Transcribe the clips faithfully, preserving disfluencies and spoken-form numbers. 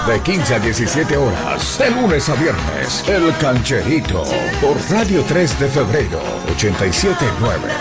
de quince a diecisiete horas, de lunes a viernes, El Cancherito, por Radio tres de Febrero, ochenta y siete punto nueve.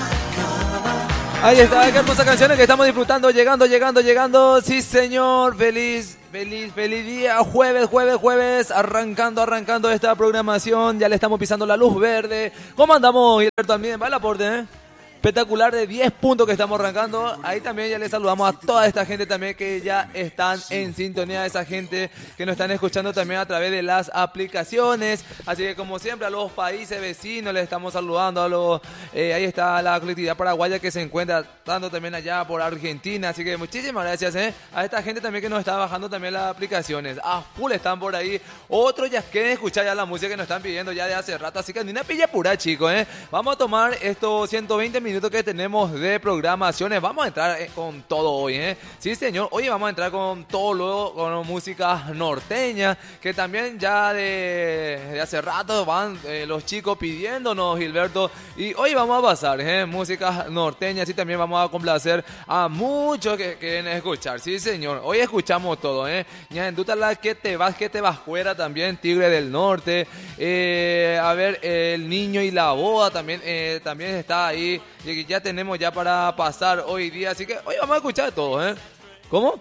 Ahí está, qué hermosas canciones que estamos disfrutando, llegando, llegando, llegando. Sí, señor, feliz, feliz, feliz día. Jueves, jueves, jueves, arrancando, arrancando esta programación. Ya le estamos pisando la luz verde. ¿Cómo andamos, Gilberto Almiden? Va el aporte, ¿eh? Espectacular de diez puntos que estamos arrancando. Ahí también ya le saludamos a toda esta gente también que ya están en sintonía, esa gente que nos están escuchando también a través de las aplicaciones. Así que como siempre a los países vecinos les estamos saludando. A los, eh, ahí está la colectividad paraguaya que se encuentra tanto también allá por Argentina. Así que muchísimas gracias eh, a esta gente también que nos está bajando también las aplicaciones. A full están por ahí. Otros ya quieren escuchar ya la música que nos están pidiendo ya de hace rato. Así que ni una pilla pura, chicos. Eh. Vamos a tomar estos ciento veinte minutos que tenemos de programaciones. Vamos a entrar eh, con todo hoy, ¿eh? Sí, señor. Hoy vamos a entrar con todo luego con música norteña, que también ya de, de hace rato van eh, los chicos pidiéndonos, Gilberto. Y hoy vamos a pasar, ¿eh? Música norteña. Sí, también vamos a complacer a muchos que quieren escuchar. Sí, señor. Hoy escuchamos todo, ¿eh? Ya en la que te vas, que te vas fuera también. Tigre del Norte. Eh, a ver, El Niño y la Boda también, eh, también está ahí. Y ya tenemos ya para pasar hoy día, así que hoy vamos a escuchar todo, ¿eh? ¿Cómo?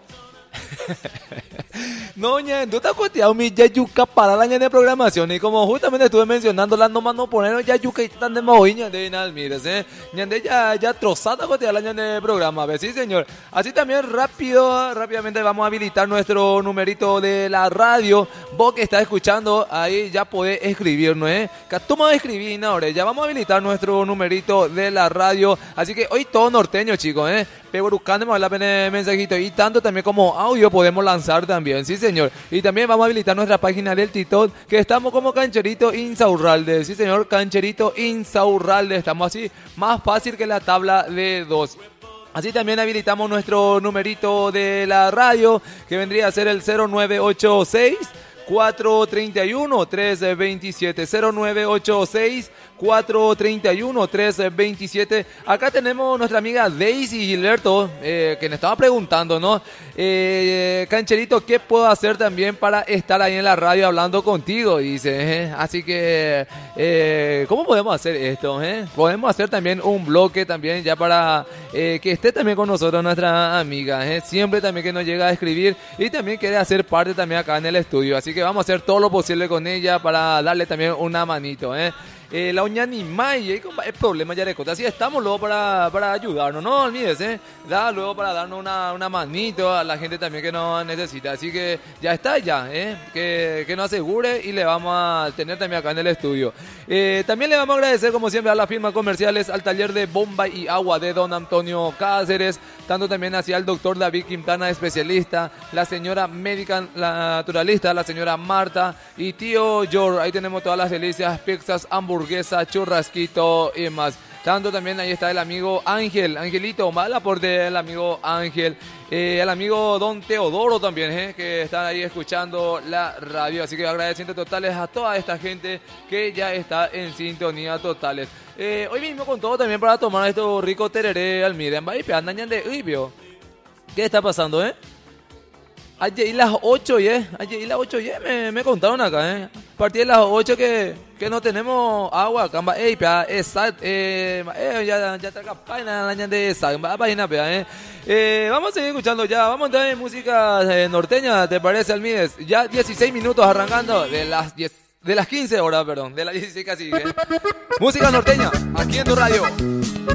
No, ña, tú te has costeado mi yayuca para la ña de programación y como justamente estuve mencionando las nomás no poner yayuca y tan de mahoiña de nada, mires, eh, ña de ya, ya trozada costear la ña de programa, ¿ves? Sí, señor. Así también rápido, rápidamente vamos a habilitar nuestro numerito de la radio. Vos que estás escuchando, ahí ya podés escribirnos, eh. Que tú me vas a escribir ahora, ya vamos a habilitar nuestro numerito de la radio. Así que hoy todo norteño, chicos, eh. Pero buscando me la pena mensajito y tanto también como audio podemos lanzar también, sí señor. Y también vamos a habilitar nuestra página del TikTok, que estamos como Cancherito Insaurralde, sí señor, Cancherito Insaurralde, estamos así, más fácil que la tabla de dos. Así también habilitamos nuestro numerito de la radio, que vendría a ser el cero nueve ocho seis cuatro tres uno tres dos siete, cero nueve ocho seis cuatro tres uno tres dos siete. Acá tenemos nuestra amiga Daisy Gilberto, eh, que nos estaba preguntando, ¿no? Eh, Cancherito, ¿qué puedo hacer también para estar ahí en la radio hablando contigo? Dice, eh. Así que, eh, ¿cómo podemos hacer esto? Eh? Podemos hacer también un bloque también ya para eh, que esté también con nosotros nuestra amiga, eh. Siempre también que nos llega a escribir y también quiere hacer parte también acá en el estudio. Así que vamos a hacer todo lo posible con ella para darle también una manito, eh. Eh, la uña ni más y el problema ya de cosas. Así estamos luego para, para ayudarnos, no olvides, eh. Da luego para darnos una, una manito a la gente también que nos necesita. Así que ya está ya, eh. Que, que nos asegure y le vamos a tener también acá en el estudio. Eh, también le vamos a agradecer como siempre a las firmas comerciales, al taller de bomba y agua de don Antonio Cáceres, tanto también hacia el doctor David Quintana, especialista, la señora médica la naturalista, la señora Marta y tío George. Ahí tenemos todas las delicias, pizzas, hamburguesa, churrasquito y más. Tanto también ahí está el amigo Ángel, Angelito, mal aporte del amigo Ángel, eh, el amigo Don Teodoro también, eh, que están ahí escuchando la radio. Así que agradeciendo totales a toda esta gente que ya está en sintonía totales. Eh, hoy mismo con todo también para tomar estos ricos tereré al miren, ¿qué está pasando, eh? Ayer las ocho, ¿eh? Ayer las ocho, ¿eh? Me, me contaron acá, ¿eh? A partir de las ocho que, que no tenemos agua. Camba, ey, pea, esa, eh, eh, ya, ya traga página la ña de esa, página, pea, ¿eh? Eh, vamos a seguir escuchando ya, vamos a entrar en música eh, norteña, ¿te parece, Almides? Ya dieciséis minutos arrancando de las diez, de las quince horas, perdón, de las dieciséis casi, ¿eh? Música norteña, aquí en tu radio.